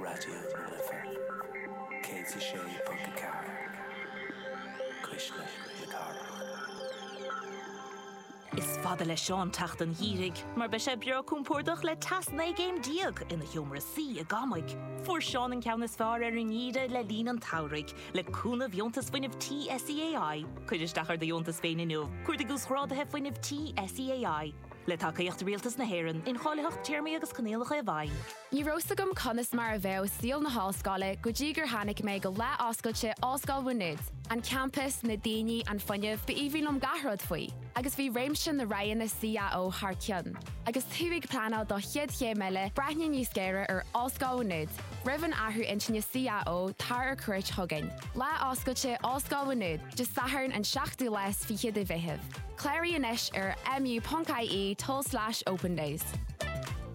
Radio Lifford. Katie Shea Punkacara. Krishna Lakara. Is fada le Sean tacht an hírig, mar be sé beo cúmpórdach le tasna géim diag ina humor sí a gamig. Fuair Sean an ceannas fear ar an íre le lín an taurig, le cúna bhiontas faoinmh TSEAI, chuidir dachar de bhiontas féin inniu, chuir de gús chrádathe faoinmh TSEAI. Le tacaíocht rialtas na héireann in cháileacht tíirmí agus canéalacha a bhain. Ní rósagam conas mar a bheith síl na háscáile go dtí gur tháinig mé go le oscailte oscail bhuinead, an campus na daoine an fuinneamh ba íbhílum gahrad faoi, agus bhí réimse na raon na CAO thar ceann. Agus thuigh planál do chiad ché meile breithne níos géire ar oscail bhuinead, rivan athú intinne CAO tar ar cuirt thugain. Le oscailte oscail bhuinead, just saharn an 7 les fi chiad a bheitheh. Clary inis ar mu.ie/open days.